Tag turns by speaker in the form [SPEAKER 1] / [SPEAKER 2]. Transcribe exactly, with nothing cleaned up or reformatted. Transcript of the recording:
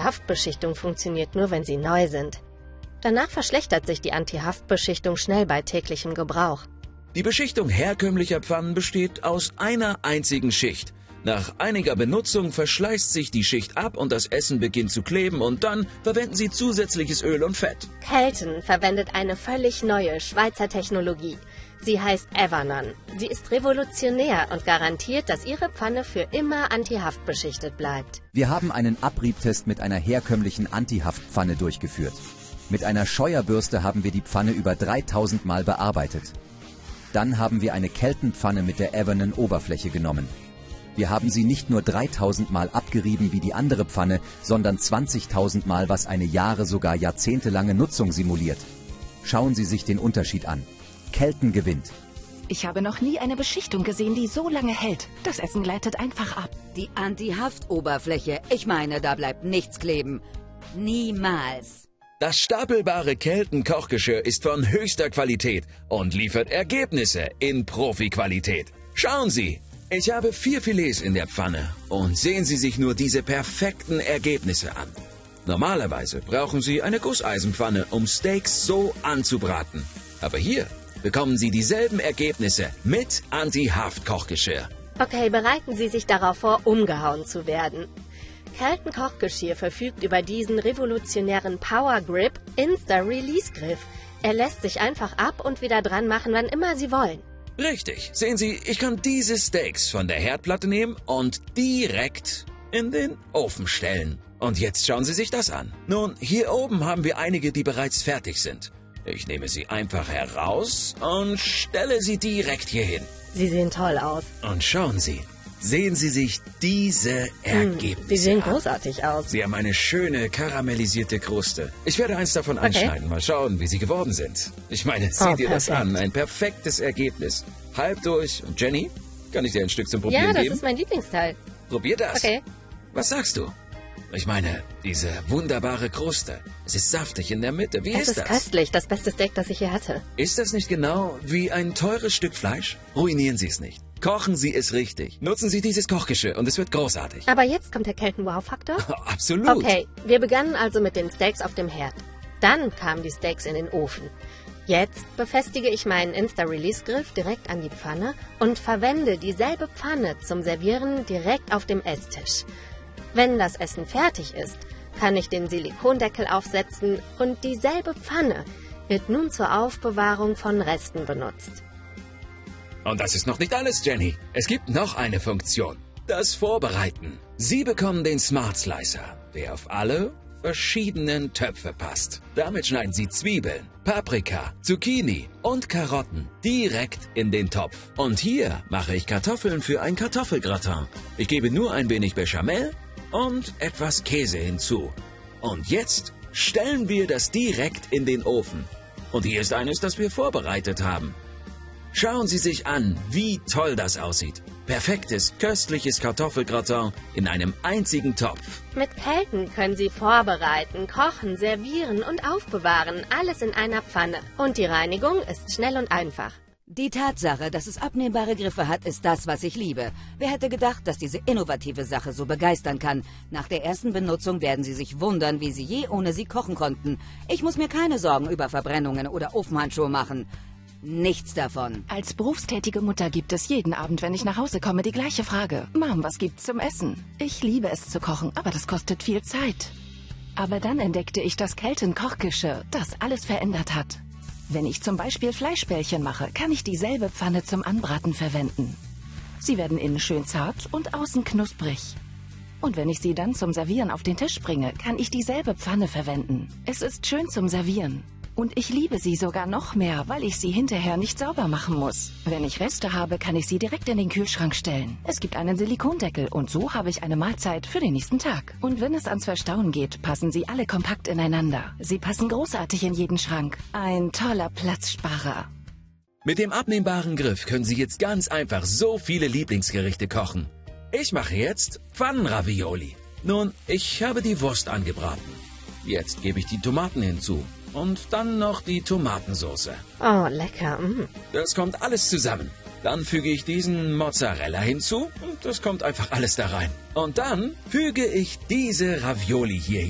[SPEAKER 1] Anti-Haftbeschichtung funktioniert nur, wenn sie neu sind. Danach verschlechtert sich die Anti-Haftbeschichtung schnell bei täglichem Gebrauch.
[SPEAKER 2] Die Beschichtung herkömmlicher Pfannen besteht aus einer einzigen Schicht. Nach einiger Benutzung verschleißt sich die Schicht ab und das Essen beginnt zu kleben und dann verwenden Sie zusätzliches Öl und Fett.
[SPEAKER 1] Kelton verwendet eine völlig neue Schweizer Technologie. Sie heißt Evernon. Sie ist revolutionär und garantiert, dass Ihre Pfanne für immer antihaftbeschichtet bleibt.
[SPEAKER 3] Wir haben einen Abriebtest mit einer herkömmlichen Antihaftpfanne durchgeführt. Mit einer Scheuerbürste haben wir die Pfanne über dreitausend Mal bearbeitet. Dann haben wir eine Kelton-Pfanne mit der Evernon Oberfläche genommen. Wir haben sie nicht nur dreitausend Mal abgerieben wie die andere Pfanne, sondern zwanzigtausend Mal, was eine Jahre, sogar jahrzehntelange Nutzung simuliert. Schauen Sie sich den Unterschied an. Kelton gewinnt.
[SPEAKER 4] Ich habe noch nie eine Beschichtung gesehen, die so lange hält. Das Essen gleitet einfach ab.
[SPEAKER 5] Die Anti-Haft-Oberfläche, ich meine, da bleibt nichts kleben. Niemals.
[SPEAKER 2] Das stapelbare Kelton-Kochgeschirr ist von höchster Qualität und liefert Ergebnisse in Profi-Qualität. Schauen Sie! Ich habe vier Filets in der Pfanne und sehen Sie sich nur diese perfekten Ergebnisse an. Normalerweise brauchen Sie eine Gusseisenpfanne, um Steaks so anzubraten. Aber hier bekommen Sie dieselben Ergebnisse mit Anti-Haft-Kochgeschirr.
[SPEAKER 1] Okay, bereiten Sie sich darauf vor, umgehauen zu werden. Kelton Kochgeschirr verfügt über diesen revolutionären Power Grip Insta-Release-Griff. Er lässt sich einfach ab und wieder dran machen, wann immer Sie wollen.
[SPEAKER 2] Richtig. Sehen Sie, ich kann diese Steaks von der Herdplatte nehmen und direkt in den Ofen stellen. Und jetzt schauen Sie sich das an. Nun, hier oben haben wir einige, die bereits fertig sind. Ich nehme sie einfach heraus und stelle sie direkt hier hin.
[SPEAKER 1] Sie sehen toll aus.
[SPEAKER 2] Und schauen Sie, sehen Sie sich diese Ergebnisse
[SPEAKER 1] hm, Sie sehen
[SPEAKER 2] an.
[SPEAKER 1] großartig aus.
[SPEAKER 2] Sie haben eine schöne karamellisierte Kruste. Ich werde eins davon
[SPEAKER 1] Okay.
[SPEAKER 2] anschneiden. Mal schauen, wie sie geworden sind. Ich meine, sieh
[SPEAKER 1] Oh,
[SPEAKER 2] dir das
[SPEAKER 1] perfekt.
[SPEAKER 2] an. Ein perfektes Ergebnis. Halb durch. Und Jenny, kann ich dir ein Stück zum Probieren
[SPEAKER 1] Ja, das
[SPEAKER 2] geben?
[SPEAKER 1] ist mein Lieblingsteil.
[SPEAKER 2] Probier das.
[SPEAKER 1] Okay.
[SPEAKER 2] Was sagst du? Ich meine, diese wunderbare Kruste. Es ist saftig in der Mitte. Wie
[SPEAKER 1] Es
[SPEAKER 2] ist
[SPEAKER 1] ist
[SPEAKER 2] das?
[SPEAKER 1] köstlich, das beste Steak, das ich je hatte.
[SPEAKER 2] Ist das nicht genau wie ein teures Stück Fleisch? Ruinieren Sie es nicht. Kochen Sie es richtig. Nutzen Sie dieses Kochgeschirr und es wird großartig.
[SPEAKER 1] Aber jetzt kommt der Kelton-Wow-Faktor.
[SPEAKER 2] Absolut.
[SPEAKER 1] Okay, wir begannen also mit den Steaks auf dem Herd. Dann kamen die Steaks in den Ofen. Jetzt befestige ich meinen Insta-Release-Griff direkt an die Pfanne und verwende dieselbe Pfanne zum Servieren direkt auf dem Esstisch. Wenn das Essen fertig ist, kann ich den Silikondeckel aufsetzen und dieselbe Pfanne wird nun zur Aufbewahrung von Resten benutzt.
[SPEAKER 2] Und das ist noch nicht alles, Jenny. Es gibt noch eine Funktion. Das Vorbereiten. Sie bekommen den Smart Slicer, der auf alle verschiedenen Töpfe passt. Damit schneiden Sie Zwiebeln, Paprika, Zucchini und Karotten direkt in den Topf. Und hier mache ich Kartoffeln für ein Kartoffelgratin. Ich gebe nur ein wenig Bechamel und etwas Käse hinzu. Und jetzt stellen wir das direkt in den Ofen. Und hier ist eines, das wir vorbereitet haben. Schauen Sie sich an, wie toll das aussieht. Perfektes, köstliches Kartoffelgratin in einem einzigen Topf.
[SPEAKER 1] Mit Kelton können Sie vorbereiten, kochen, servieren und aufbewahren, alles in einer Pfanne. Und die Reinigung ist schnell und einfach.
[SPEAKER 5] Die Tatsache, dass es abnehmbare Griffe hat, ist das, was ich liebe. Wer hätte gedacht, dass diese innovative Sache so begeistern kann? Nach der ersten Benutzung werden Sie sich wundern, wie Sie je ohne sie kochen konnten. Ich muss mir keine Sorgen über Verbrennungen oder Ofenhandschuhe machen. Nichts davon.
[SPEAKER 4] Als berufstätige Mutter gibt es jeden Abend, wenn ich nach Hause komme, die gleiche Frage. Mom, was gibt's zum Essen? Ich liebe es zu kochen, aber das kostet viel Zeit. Aber dann entdeckte ich das Kelton-Kochgeschirr, das alles verändert hat. Wenn ich zum Beispiel Fleischbällchen mache, kann ich dieselbe Pfanne zum Anbraten verwenden. Sie werden innen schön zart und außen knusprig. Und wenn ich sie dann zum Servieren auf den Tisch bringe, kann ich dieselbe Pfanne verwenden. Es ist schön zum Servieren. Und ich liebe sie sogar noch mehr, weil ich sie hinterher nicht sauber machen muss. Wenn ich Reste habe, kann ich sie direkt in den Kühlschrank stellen. Es gibt einen Silikondeckel und so habe ich eine Mahlzeit für den nächsten Tag. Und wenn es ans Verstauen geht, passen sie alle kompakt ineinander. Sie passen großartig in jeden Schrank. Ein toller Platzsparer.
[SPEAKER 2] Mit dem abnehmbaren Griff können Sie jetzt ganz einfach so viele Lieblingsgerichte kochen. Ich mache jetzt Pfannenravioli. Nun, ich habe die Wurst angebraten. Jetzt gebe ich die Tomaten hinzu. Und dann noch die Tomatensauce.
[SPEAKER 1] Oh, lecker. Mm.
[SPEAKER 2] Das kommt alles zusammen. Dann füge ich diesen Mozzarella hinzu und das kommt einfach alles da rein. Und dann füge ich diese Ravioli hier